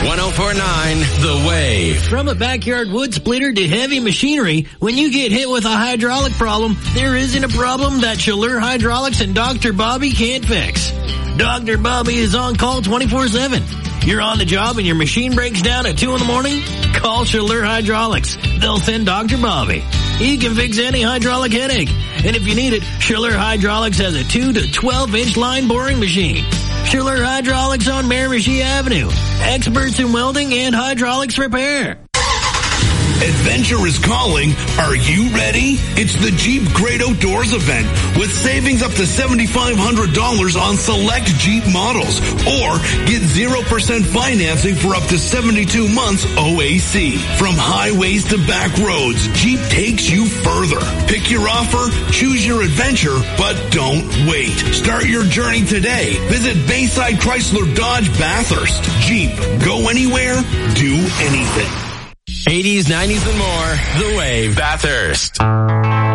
104.9 The Wave. From a backyard wood splitter to heavy machinery, when you get hit with a hydraulic problem, there isn't a problem that Chaleur Hydraulics and Dr. Bobby can't fix. Dr. Bobby is on call 24/7. You're on the job and your machine breaks down at 2 in the morning? Call Chaleur Hydraulics. They'll send Dr. Bobby. He can fix any hydraulic headache. And if you need it, Chaleur Hydraulics has a 2 to 12-inch line boring machine. Chaleur Hydraulics on Miramichi Avenue. Experts in welding and hydraulics repair. Adventure is calling. Are you ready? It's the Jeep Great Outdoors event with savings up to $7,500 on select Jeep models, or get 0% financing for up to 72 months OAC. From highways to back roads, Jeep takes you further. Pick your offer, choose your adventure, but don't wait. Start your journey today. Visit Bayside Chrysler Dodge Bathurst. Jeep. Go anywhere, do anything. 80s, 90s, and more. The Wave, Bathurst.